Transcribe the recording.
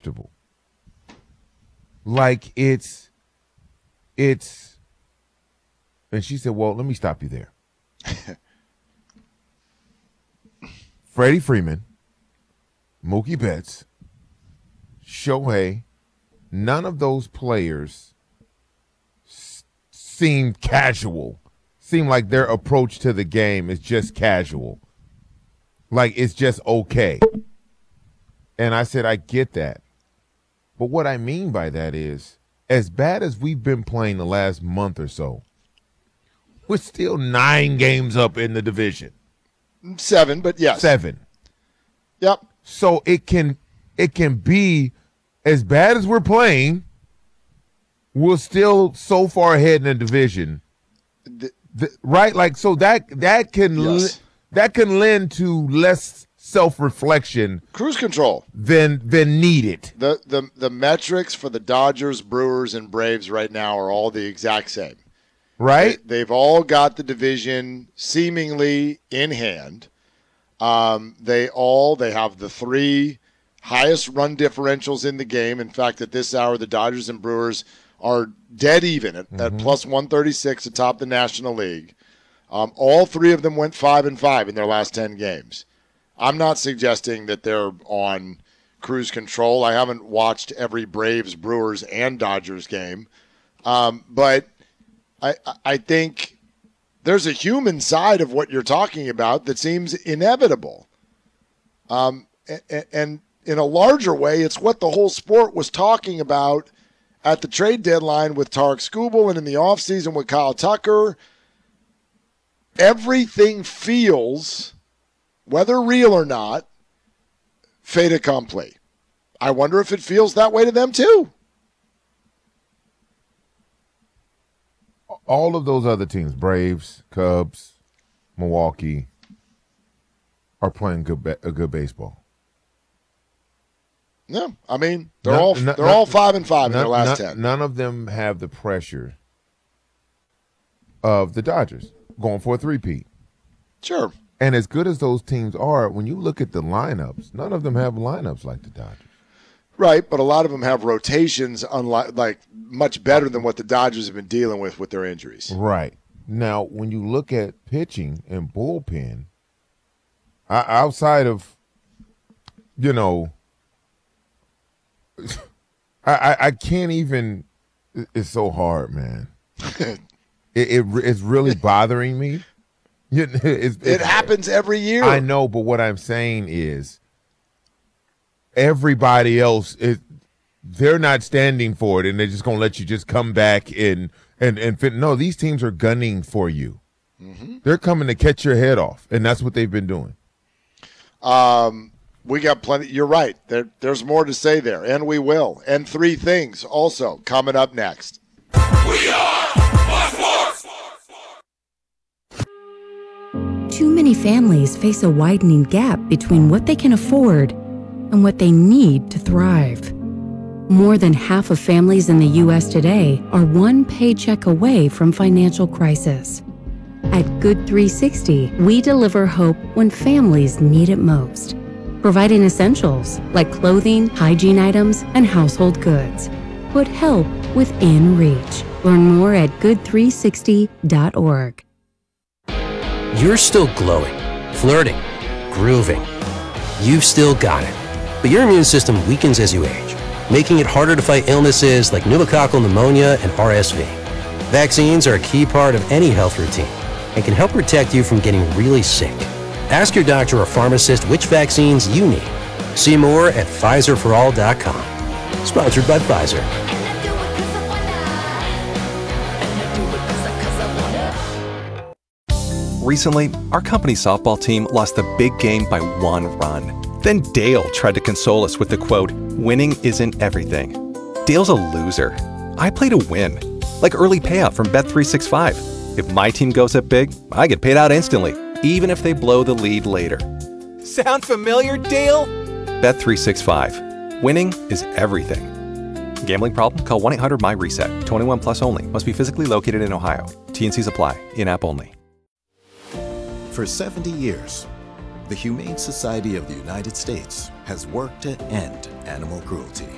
uncomfortable. Like it's, and she said, well, let me stop you there. Freddie Freeman, Mookie Betts, Shohei, none of those players seem casual. Seem like their approach to the game is just casual. Like it's just okay. And I said, I get that. But what I mean by that is, as bad as we've been playing the last month or so, we're still 9 games up in the division. 7, but yes. 7. Yep. So it can be as bad as we're playing, we're still so far ahead in the division. Right? Like, so that can Yes. that can lend to less self-reflection, Cruise control. than needed. The metrics for the Dodgers, Brewers, and Braves right now are all the exact same. Right? They've all got the division seemingly in hand. They have the 3 highest run differentials in the game. In fact, at this hour, the Dodgers and Brewers are dead even at plus 136 atop the National League. All 3 of them went 5-5 in their last 10 games. I'm not suggesting that they're on cruise control. I haven't watched every Braves, Brewers, and Dodgers game. But I think there's a human side of what you're talking about that seems inevitable. And in a larger way, it's what the whole sport was talking about at the trade deadline with Tarek Skubal and in the offseason with Kyle Tucker. Everything feels, whether real or not, fait accompli. I wonder if it feels that way to them too. All of those other teams, Braves, Cubs, Milwaukee, are playing a good baseball. Yeah, I mean, they're all 5-5 in their last 10. None of them have the pressure of the Dodgers going for a three-peat. Sure. And as good as those teams are, when you look at the lineups, none of them have lineups like the Dodgers. Right, but a lot of them have rotations like much better than what the Dodgers have been dealing with their injuries. Right. Now, when you look at pitching and bullpen, outside of, I can't even. It's so hard, man. It's really bothering me. It happens every year. I know, but what I'm saying is, everybody else they're not standing for it, and they're just going to let you just come back and fit. No, these teams are gunning for you. Mm-hmm. They're coming to catch your head off, and that's what they've been doing. We got plenty. You're right. There's more to say there, and we will. And 3 things also coming up next. We are Fox Sports. Too many families face a widening gap between what they can afford and what they need to thrive. More than half of families in the U.S. today are one paycheck away from financial crisis. At Good 360, we deliver hope when families need it most, providing essentials like clothing, hygiene items, and household goods. Put help within reach. Learn more at good360.org. You're still glowing, flirting, grooving. You've still got it. But your immune system weakens as you age, making it harder to fight illnesses like pneumococcal pneumonia and RSV. Vaccines are a key part of any health routine and can help protect you from getting really sick. Ask your doctor or pharmacist which vaccines you need. See more at PfizerForAll.com. Sponsored by Pfizer. Recently, our company softball team lost the big game by 1 run. Then Dale tried to console us with the quote, "Winning isn't everything." Dale's a loser. I play to win, like early payout from Bet365. If my team goes up big, I get paid out instantly, even if they blow the lead later. Sound familiar, Dale? Bet365. Winning is everything. Gambling problem? Call 1-800-MY-RESET. 21 plus only. Must be physically located in Ohio. T&Cs apply. In-app only. For 70 years, the Humane Society of the United States has worked to end animal cruelty.